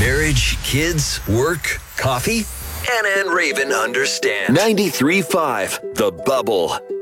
Marriage, kids, work, coffee? Hannah and Raven understand. 93.5 The Bubble.